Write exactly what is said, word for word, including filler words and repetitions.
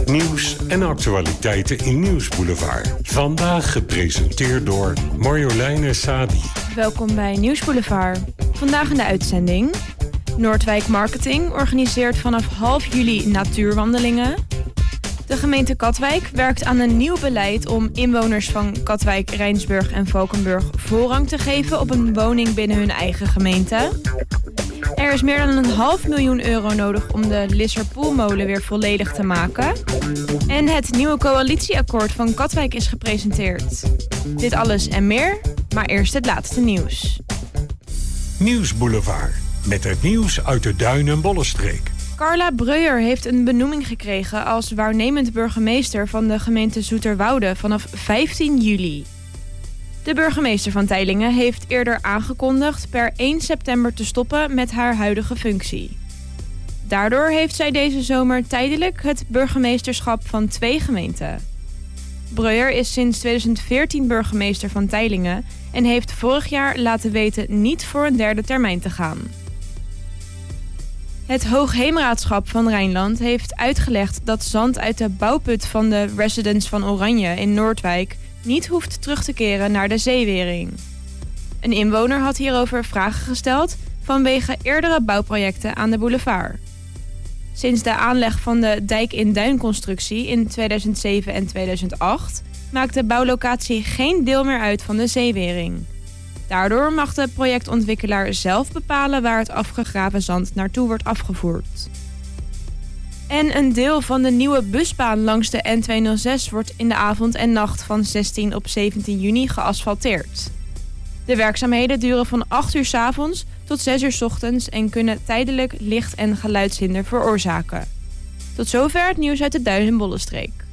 Nieuws en actualiteiten in Nieuwsboulevard. Vandaag gepresenteerd door Marjoleine Sadi. Welkom bij Nieuwsboulevard. Vandaag in de uitzending. Noordwijk Marketing organiseert vanaf half juli natuurwandelingen. De gemeente Katwijk werkt aan een nieuw beleid om inwoners van Katwijk, Rijnsburg en Valkenburg voorrang te geven op een woning binnen hun eigen gemeente. Er is meer dan een half miljoen euro nodig om de Lisserpoelmolen weer volledig te maken. En het nieuwe coalitieakkoord van Katwijk is gepresenteerd. Dit alles en meer, maar eerst het laatste nieuws. Nieuwsboulevard, met het nieuws uit de Duin- en Bollenstreek. Carla Breuer heeft een benoeming gekregen als waarnemend burgemeester van de gemeente Zoeterwoude vanaf vijftien juli. De burgemeester van Teylingen heeft eerder aangekondigd per één september te stoppen met haar huidige functie. Daardoor heeft zij deze zomer tijdelijk het burgemeesterschap van twee gemeenten. Breuer is sinds tweeduizend veertien burgemeester van Teylingen en heeft vorig jaar laten weten niet voor een derde termijn te gaan. Het Hoogheemraadschap van Rijnland heeft uitgelegd dat zand uit de bouwput van de Residence van Oranje in Noordwijk niet hoeft terug te keren naar de zeewering. Een inwoner had hierover vragen gesteld vanwege eerdere bouwprojecten aan de boulevard. Sinds de aanleg van de Dijk in Duin-constructie in tweeduizend zeven en tweeduizend acht maakt de bouwlocatie geen deel meer uit van de zeewering. Daardoor mag de projectontwikkelaar zelf bepalen waar het afgegraven zand naartoe wordt afgevoerd. En een deel van de nieuwe busbaan langs de N tweehonderdzes wordt in de avond en nacht van zestien op zeventien juni geasfalteerd. De werkzaamheden duren van acht uur 's avonds tot zes uur 's ochtends en kunnen tijdelijk licht- en geluidshinder veroorzaken. Tot zover het nieuws uit de Duin- en Bollenstreek.